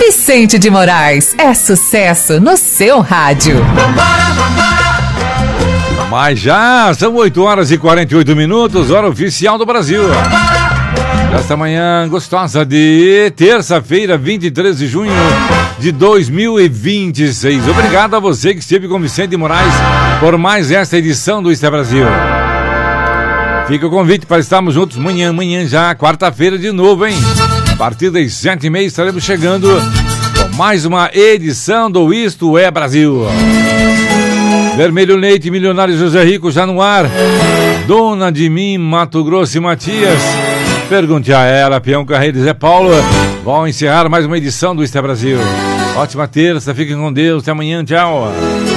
Vicente de Moraes, é sucesso no seu rádio. Mas já são 8h48, hora oficial do Brasil. Esta manhã gostosa de terça-feira, 23 de junho de 2026. Obrigado a você que esteve com Vicente de Moraes por mais esta edição do Isto é Brasil. Fica o convite para estarmos juntos amanhã já, quarta-feira de novo, hein? A partir das 7h30 estaremos chegando com mais uma edição do Isto é Brasil. Vermelho Leite, Milionário José Rico já no ar. Dona de Mim, Mato Grosso e Matias. Pergunte a ela, Peão Carreiro e Zé Paulo. Vão encerrar mais uma edição do Isto é Brasil. Ótima terça, fiquem com Deus, até amanhã, tchau.